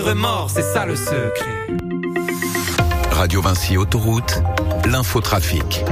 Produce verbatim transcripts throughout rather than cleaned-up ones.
Remords, c'est ça le secret. Radio Vinci Autoroute, l'infotrafic.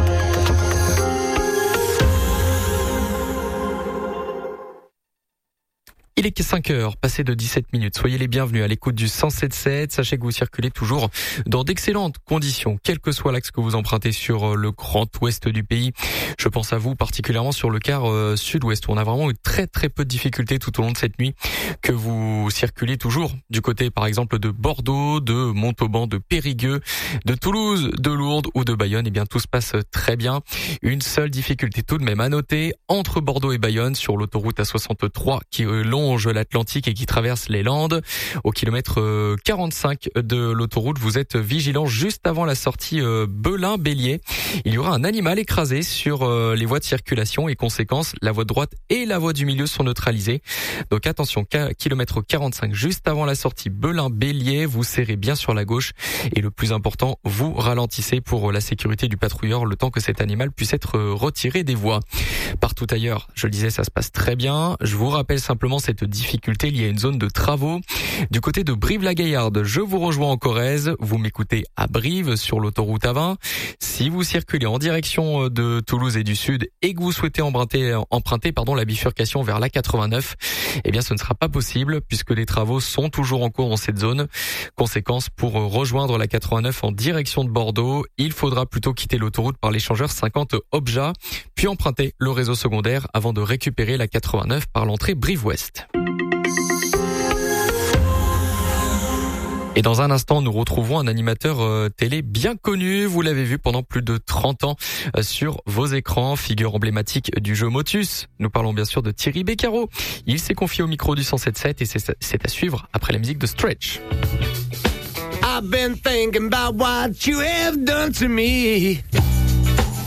Il est cinq heures, passé de dix-sept minutes. Soyez les bienvenus à l'écoute du cent sept sept. Sachez que vous circulez toujours dans d'excellentes conditions, quel que soit l'axe que vous empruntez sur le grand ouest du pays. Je pense à vous particulièrement sur le quart euh, sud-ouest où on a vraiment eu très très peu de difficultés tout au long de cette nuit. Que vous circulez toujours du côté par exemple de Bordeaux, de Montauban, de Périgueux, de Toulouse, de Lourdes ou de Bayonne, eh bien tout se passe très bien. Une seule difficulté tout de même à noter entre Bordeaux et Bayonne sur l'autoroute A soixante-trois qui est longue l'Atlantique et qui traverse les Landes. Au kilomètre quarante-cinq de l'autoroute, vous êtes vigilant juste avant la sortie Belin-Bélier. Il y aura un animal écrasé sur les voies de circulation et conséquence, la voie de droite et la voie du milieu sont neutralisées. Donc attention, kilomètre quarante-cinq juste avant la sortie Belin-Bélier, vous serrez bien sur la gauche et le plus important, vous ralentissez pour la sécurité du patrouilleur le temps que cet animal puisse être retiré des voies. Partout ailleurs, je le disais, ça se passe très bien. Je vous rappelle simplement cette difficulté liée à une zone de travaux. Du côté de Brive-la-Gaillarde, je vous rejoins en Corrèze. Vous m'écoutez à Brive sur l'autoroute A vingt. Si vous circulez en direction de Toulouse et du Sud et que vous souhaitez emprunter, emprunter pardon, la bifurcation vers l'A quatre-vingt-neuf, eh bien ce ne sera pas possible puisque les travaux sont toujours en cours dans cette zone. Conséquence, pour rejoindre l'A quatre-vingt-neuf en direction de Bordeaux, il faudra plutôt quitter l'autoroute par l'échangeur cinquante Obja, puis emprunter le réseau secondaire avant de récupérer l'A quatre-vingt-neuf par l'entrée Brive-Ouest. Et dans un instant, nous retrouvons un animateur euh, télé bien connu. Vous l'avez vu pendant plus de trente ans euh, sur vos écrans, figure emblématique du jeu Motus. Nous parlons bien sûr de Thierry Beccaro. Il s'est confié au micro du cent sept sept et c'est, c'est à suivre après la musique de Stretch. I've been thinking about what you have done to me.